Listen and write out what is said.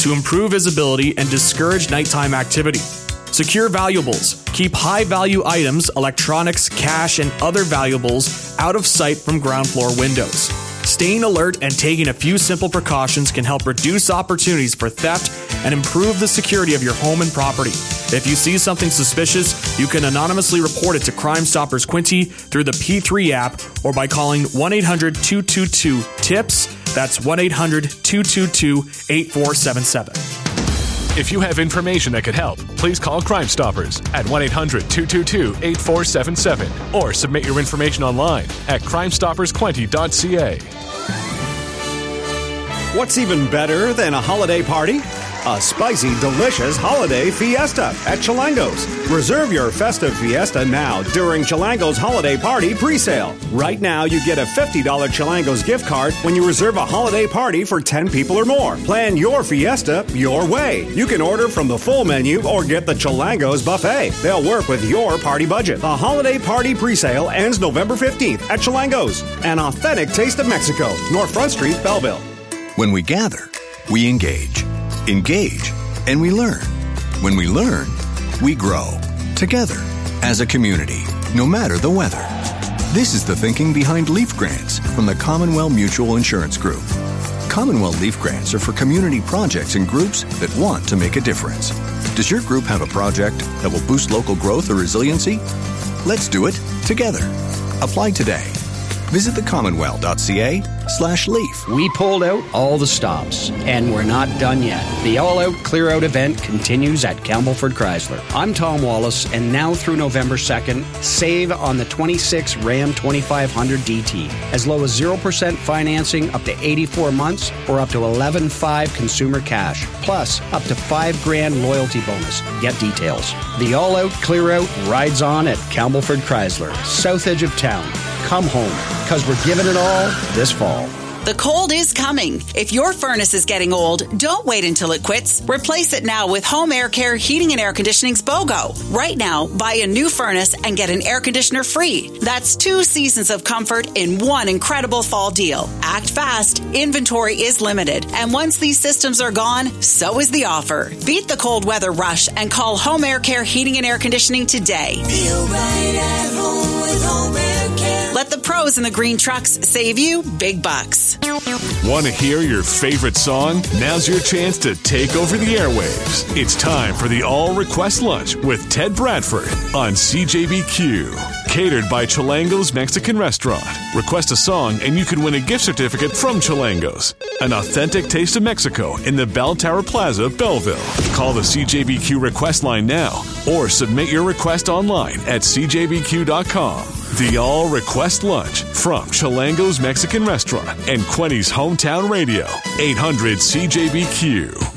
to improve visibility and discourage nighttime activity. Secure valuables. Keep high-value items, electronics, cash, and other valuables out of sight from ground floor windows. Staying alert and taking a few simple precautions can help reduce opportunities for theft and improve the security of your home and property. If you see something suspicious, you can anonymously report it to Crime Stoppers Quinte through the P3 app or by calling 1-800-222-TIPS. That's 1-800-222-8477. If you have information that could help, please call Crime Stoppers at 1-800-222-8477 or submit your information online at crimestoppersquinte.ca. What's even better than a holiday party? A spicy, delicious holiday fiesta at Chilango's. Reserve your festive fiesta now during Chilango's holiday party pre-sale. Right now, you get a $50 Chilango's gift card when you reserve a holiday party for 10 people or more. Plan your fiesta your way. You can order from the full menu or get the Chilango's buffet. They'll work with your party budget. The holiday party pre-sale ends November 15th at Chilango's, an authentic taste of Mexico, North Front Street, Belleville. When we gather, we engage, and we learn. When we learn, we grow. Together, as a community, no matter the weather. This is the thinking behind Leaf Grants from the Commonwealth Mutual Insurance Group. Commonwealth Leaf Grants are for community projects and groups that want to make a difference. Does your group have a project that will boost local growth or resiliency? Let's do it together. Apply today. Visit thecommonwealth.ca/leaf. We pulled out all the stops, and we're not done yet. The all-out clear-out event continues at Campbellford Chrysler. I'm Tom Wallace, and now through November 2nd, save on the 26 Ram 2500 DT. As low as 0% financing up to 84 months or up to $11,500 consumer cash, plus up to $5,000 loyalty bonus. Get details. The all-out clear-out rides on at Campbellford Chrysler, south edge of town. Come home, because we're giving it all this fall. The cold is coming. If your furnace is getting old, don't wait until it quits. Replace it now with Home Air Care Heating and Air Conditioning's BOGO. Right now, buy a new furnace and get an air conditioner free. That's 2 seasons of comfort in one incredible fall deal. Act fast. Inventory is limited. And once these systems are gone, so is the offer. Beat the cold weather rush and call Home Air Care Heating and Air Conditioning today. Feel right at home with Home Air Care. Let the pros in the green trucks save you big bucks. Want to hear your favorite song? Now's your chance to take over the airwaves. It's time for the All Request Lunch with Ted Bradford on CJBQ. Catered by Chilango's Mexican Restaurant. Request a song and you can win a gift certificate from Chilango's. An authentic taste of Mexico in the Bell Tower Plaza, Belleville. Call the CJBQ request line now or submit your request online at cjbq.com. The All Request Lunch from Chilango's Mexican Restaurant and Quinny's Hometown Radio, 800 CJBQ.